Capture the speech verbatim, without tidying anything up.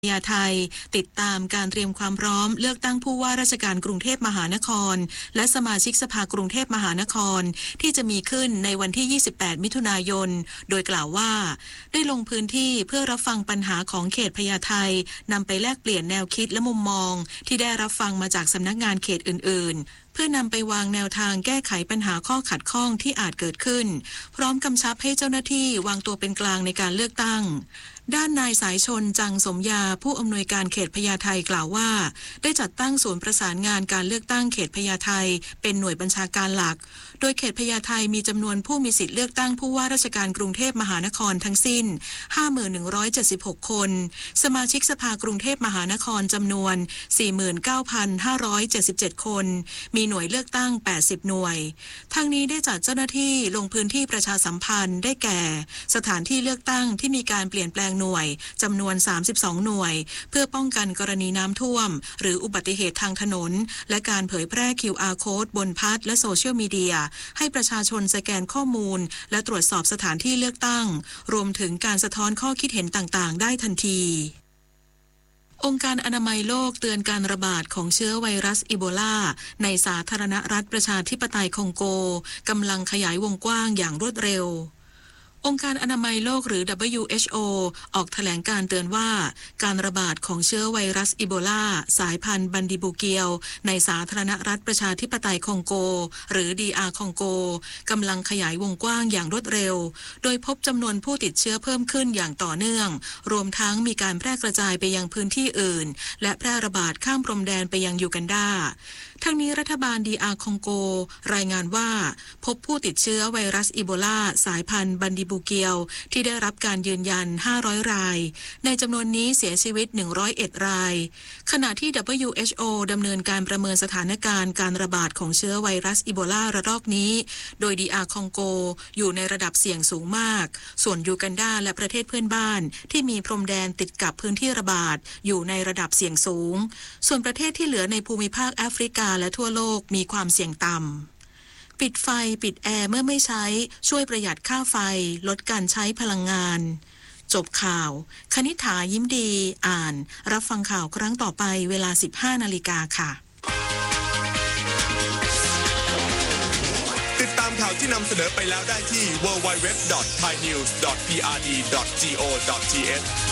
พญาไทติดตามการเตรียมความพร้อมเลือกตั้งผู้ว่าราชการกรุงเทพมหานครและสมาชิกสภากรุงเทพมหานครที่จะมีขึ้นในวันที่ยี่สิบแปดมิถุนายนโดยกล่าวว่าได้ลงพื้นที่เพื่อรับฟังปัญหาของเขตพญาไทนำไปแลกเปลี่ยนแนวคิดและมุมมองที่ได้รับฟังมาจากสำนักงานเขตอื่นๆเพื่อนำไปวางแนวทางแก้ไขปัญหาข้อขัดข้องที่อาจเกิดขึ้นพร้อมกำชับให้เจ้าหน้าที่วางตัวเป็นกลางในการเลือกตั้งด้านนายสายชนจังสมยาผู้อำนวยการเขตพญาไทกล่าวว่าได้จัดตั้งศูนย์ประสานงานการเลือกตั้งเขตพญาไทเป็นหน่วยบัญชาการหลักโดยเขตพญาไทมีจำนวนผู้มีสิทธิ์เลือกตั้งผู้ว่าราชการกรุงเทพมหานครทั้งสิ้น ห้าหมื่นหนึ่งร้อยเจ็ดสิบหก คนสมาชิกสภากรุงเทพมหานครจำนวน สี่หมื่นเก้าพันห้าร้อยเจ็ดสิบเจ็ด คนมีหน่วยเลือกตั้งแปดสิบหน่วยทั้งนี้ได้จัดเจ้าหน้าที่ลงพื้นที่ประชาสัมพันธ์ได้แก่สถานที่เลือกตั้งที่มีการเปลี่ยนแปลงหน่วยจำนวนสามสิบสองหน่วยเพื่อป้องกันกรณีน้ำท่วมหรืออุบัติเหตุทางถนนและการเผยแพร่ คิว อาร์ Code บนพัดและโซเชียลมีเดียให้ประชาชนสแกนข้อมูลและตรวจสอบสถานที่เลือกตั้งรวมถึงการสะท้อนข้อคิดเห็นต่างๆได้ทันทีองค์การอนามัยโลกเตือนการระบาดของเชื้อไวรัสอีโบลาในสาธารณรัฐประชาธิปไตยคองโกกำลังขยายวงกว้างอย่างรวดเร็วองค์การอนามัยโลกหรือ ดับเบิลยู เอช โอ ออกแถลงการเตือนว่าการระบาดของเชื้อไวรัสอีโบลาสายพันธุ์บันดิบูเกียวในสาธารณรัฐประชาธิปไตยคองโกหรือ ดี อาร์ คองโกกำลังขยายวงกว้างอย่างรวดเร็วโดยพบจำนวนผู้ติดเชื้อเพิ่มขึ้นอย่างต่อเนื่องรวมทั้งมีการแพร่กระจายไปยังพื้นที่อื่นและแพร่ระบาดข้ามพรมแดนไปยังยูกันดาทั้งนี้รัฐบาล ดี อาร์ คองโกรายงานว่าพบผู้ติดเชื้อไวรัสอีโบลาสายพันธุ์บันดิบูเกียวที่ได้รับการยืนยันห้าร้อยรายในจำนวนนี้เสียชีวิตหนึ่งร้อยเอ็ดรายขณะที่ ดับเบิลยู เอช โอ ดำเนินการประเมินสถานการณ์การระบาดของเชื้อไวรัสอีโบลาระลอกนี้โดย ดี อาร์ คองโกอยู่ในระดับเสี่ยงสูงมากส่วนยูกันดาและประเทศเพื่อนบ้านที่มีพรมแดนติดกับพื้นที่ระบาดอยู่ในระดับเสี่ยงสูงส่วนประเทศที่เหลือในภูมิภาคแอฟริกาและทั่วโลกมีความเสี่ยงต่ำปิดไฟปิดแอร์เมื่อไม่ใช้ช่วยประหยัดค่าไฟลดการใช้พลังงานจบข่าวคณิษฐายิ้มดีอ่านรับฟังข่าวครั้งต่อไปเวลา สิบห้านาฬิกาค่ะติดตามข่าวที่นำเสนอไปแล้วได้ที่ ดับเบิลยู ดับเบิลยู ดับเบิลยู ดอท ไทยนิวส์ ดอท พี อาร์ ดี ดอท โก ดอท ที เอช